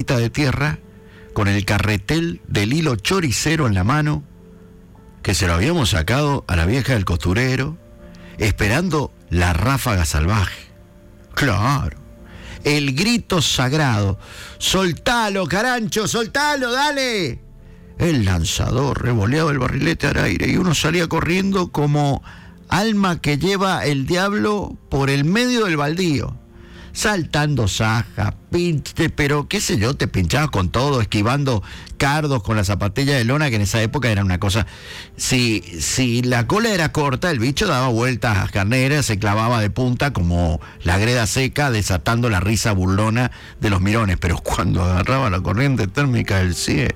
barrileta de tierra con el carretel del hilo choricero en la mano, que se lo habíamos sacado a la vieja del costurero, esperando la ráfaga salvaje. Claro, el grito sagrado: ¡soltalo, Carancho, soltalo, dale! El lanzador revoleaba el barrilete al aire y uno salía corriendo como alma que lleva el diablo por el medio del baldío, saltando saja, pinche, pero qué sé yo, te pinchabas con todo, esquivando cardos con la zapatilla de lona, que en esa época era una cosa. Si la cola era corta, el bicho daba vueltas a carneras, se clavaba de punta como la greda seca, desatando la risa burlona de los mirones. Pero cuando agarraba la corriente térmica del cielo,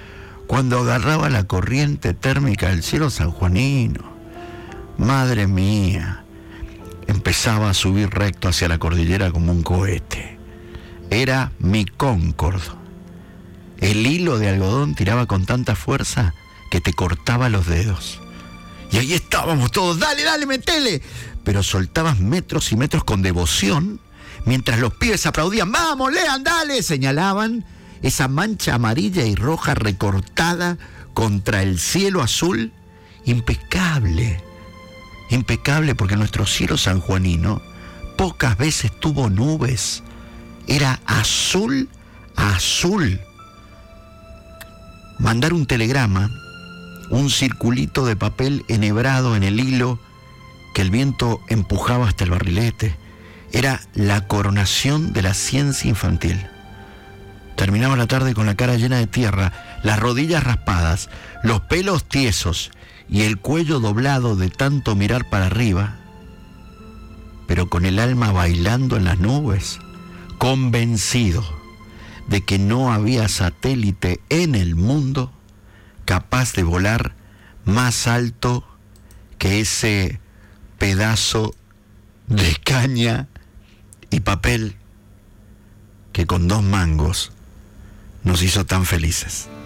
sanjuanino, madre mía, empezaba a subir recto hacia la cordillera como un cohete. Era mi Concorde. El hilo de algodón tiraba con tanta fuerza que te cortaba los dedos. Y ahí estábamos todos: dale, dale, metele. Pero soltabas metros y metros con devoción, mientras los pibes aplaudían: vamos, Lean, dale. Señalaban esa mancha amarilla y roja recortada contra el cielo azul. Impecable, porque nuestro cielo sanjuanino pocas veces tuvo nubes. Era azul, azul. Mandar un telegrama, un circulito de papel enhebrado en el hilo que el viento empujaba hasta el barrilete, era la coronación de la ciencia infantil. Terminaba la tarde con la cara llena de tierra, las rodillas raspadas, los pelos tiesos y el cuello doblado de tanto mirar para arriba, pero con el alma bailando en las nubes, convencido de que no había satélite en el mundo capaz de volar más alto que ese pedazo de caña y papel que con 2 mangos nos hizo tan felices.